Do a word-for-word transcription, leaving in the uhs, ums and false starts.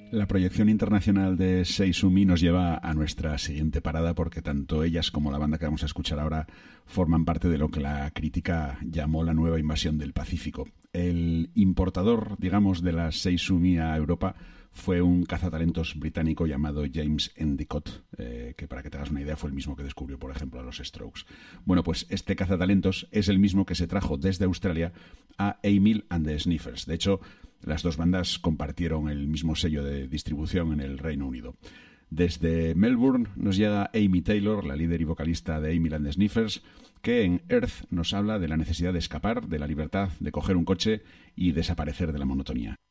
La proyección internacional de Seisumi nos lleva a nuestra siguiente parada porque tanto ellas como la banda que vamos a escuchar ahora forman parte de lo que la crítica llamó la nueva invasión del Pacífico. El importador, digamos, de las Seisumi a Europa fue un cazatalentos británico llamado James Endicott, eh, que para que te hagas una idea fue el mismo que descubrió, por ejemplo, a los Strokes. Bueno, pues este cazatalentos es el mismo que se trajo desde Australia a Emil and the Sniffers. De hecho, las dos bandas compartieron el mismo sello de distribución en el Reino Unido. Desde Melbourne nos llega Amy Taylor, la líder y vocalista de Emil and the Sniffers, que en Earth nos habla de la necesidad de escapar, de la libertad, de coger un coche y desaparecer de la monotonía.